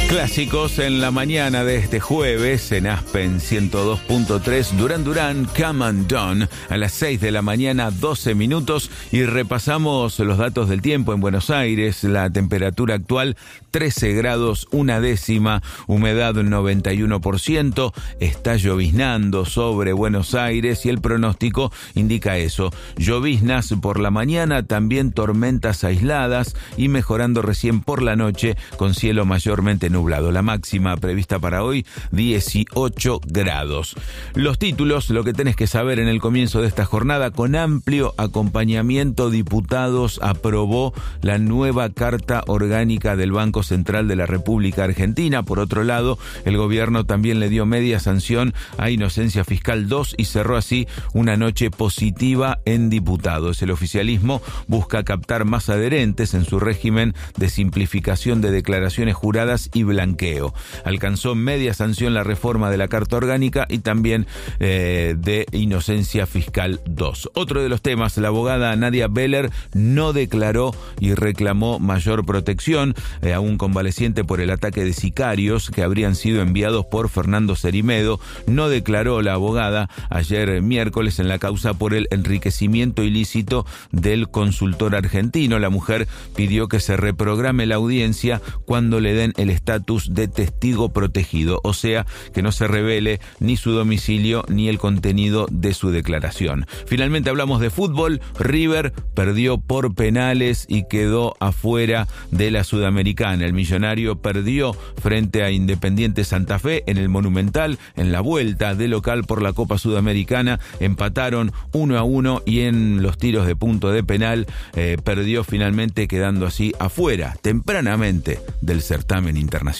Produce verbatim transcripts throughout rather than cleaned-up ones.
Clásicos en la mañana de este jueves en Aspen ciento dos punto tres, Duran Duran, Come Undone, a las seis de la mañana, doce minutos, y repasamos los datos del tiempo en Buenos Aires. La temperatura actual trece grados, una décima, humedad noventa y uno por ciento, está lloviznando sobre Buenos Aires y el pronóstico indica eso, lloviznas por la mañana, también tormentas aisladas y mejorando recién por la noche con cielo mayormente nublado. La máxima prevista para hoy, dieciocho grados. Los títulos, lo que tenés que saber en el comienzo de esta jornada: con amplio acompañamiento, diputados aprobó la nueva Carta Orgánica del Banco Central de la República Argentina. Por otro lado, el gobierno también le dio media sanción a Inocencia Fiscal dos y cerró así una noche positiva en diputados. El oficialismo busca captar más adherentes en su régimen de simplificación de declaraciones juradas y blanqueo. Alcanzó media sanción la reforma de la Carta Orgánica y también eh, de Inocencia Fiscal dos. Otro de los temas, la abogada Nadia Beller no declaró y reclamó mayor protección eh, a un convaleciente por el ataque de sicarios que habrían sido enviados por Fernando Cerimedo. No declaró la abogada ayer miércoles en la causa por el enriquecimiento ilícito del consultor argentino. La mujer pidió que se reprograme la audiencia cuando le den el estatus de testigo protegido, o sea, que no se revele ni su domicilio ni el contenido de su declaración. Finalmente hablamos de fútbol. River perdió por penales y quedó afuera de la Sudamericana. El Millonario perdió frente a Independiente Santa Fe en el Monumental. En la vuelta de local por la Copa Sudamericana empataron uno a uno y en los tiros de punto de penal eh, perdió finalmente, quedando así afuera tempranamente del certamen internacional.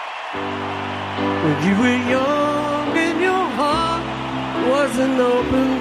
When you were young and your heart was an open